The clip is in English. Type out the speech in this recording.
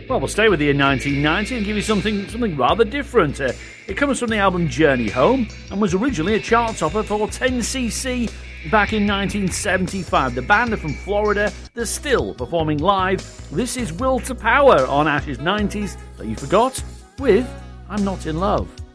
Well, we'll stay with the year 1990 and give you something rather different. It comes from the album Journey Home and was originally a chart topper for 10cc back in 1975. The band are from Florida. They're still performing live. This is Will to Power on Ash's 90s That You Forgot with I'm Not in Love.